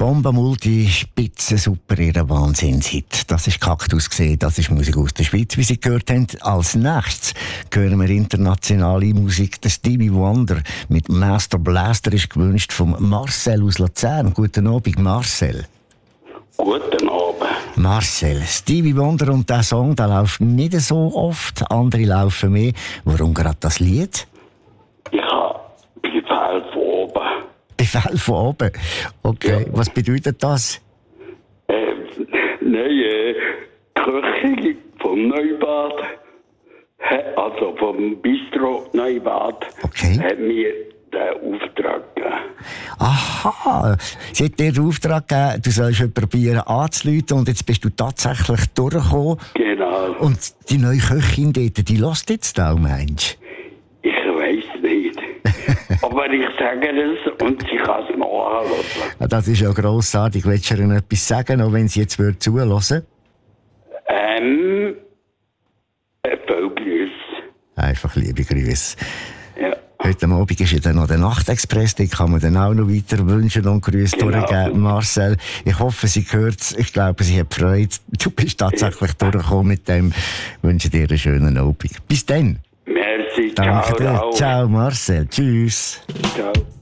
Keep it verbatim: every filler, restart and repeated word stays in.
Bombe, Multi, Spitze, super, ihr Wahnsinnshit. Das ist Kaktus gesehen, das ist Musik aus der Schweiz, wie Sie gehört haben. Als nächstes hören wir internationale Musik. Der Stevie Wonder mit Master Blaster ist gewünscht von Marcel aus Luzern. Guten Abend, Marcel. Guten Abend. Marcel, Stevie Wonder und der Song, der läuft nicht so oft, andere laufen mehr. Warum gerade das Lied? Ich habe Befehl von oben. Befehl von oben? Okay, ja. Was bedeutet das? Äh, neue Küche vom Neubad, also vom Bistro Neubad, okay. Hat mir den Auftrag gegeben. Aha, sie hat dir den Auftrag gegeben, du sollst probieren anzurufen und jetzt bist du tatsächlich durchgekommen. Genau. Und die neue Köchin dort, die lässt jetzt auch, meinst du? Ich weiss nicht. Aber ich sage es und sie kann es noch anhören. Das ist ja grossartig. Willst du ihr etwas sagen, auch wenn sie jetzt zuhören würde? Ähm, viel Grüße. Einfach liebe Grüße. Ja. Heute Abend ist ja dann noch der Nachtexpress, den kann man dann auch noch weiter wünschen und Grüße genau. durchgeben. Marcel, ich hoffe, sie hört es. Ich glaube, sie hat Freude. Du bist tatsächlich ja. durchgekommen mit dem. Ich wünsche dir einen schönen Abend. Bis dann. Merci, Danke ciao. dir. Ciao, Marcel. Tschüss. Ciao.